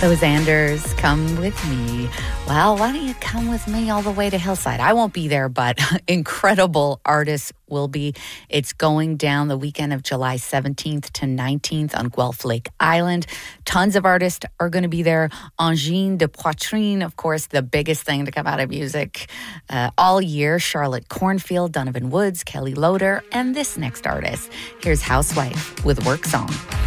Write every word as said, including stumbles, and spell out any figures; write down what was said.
Those Anders, come with me. Well, why don't you come with me all the way to Hillside? I won't be there, but incredible artists will be. It's going down the weekend of July seventeenth to nineteenth on Guelph Lake Island. Tons of artists are going to be there. Angine de Poitrine, of course, the biggest thing to come out of music uh, all year. Charlotte Cornfield, Donovan Woods, Kelly Loader, and this next artist. Here's Housewife with Work Song.